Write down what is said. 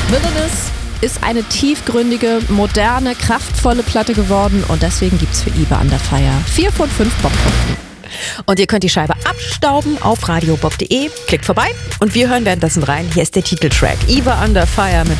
Wilderness ist eine tiefgründige, moderne, kraftvolle Platte geworden und deswegen gibt's für Eva Under Fire 4 von 5 Bockpunkten. Und ihr könnt die Scheibe abstauben auf radiobob.de. Klickt vorbei und wir hören währenddessen rein. Hier ist der Titeltrack Eva Under Fire mit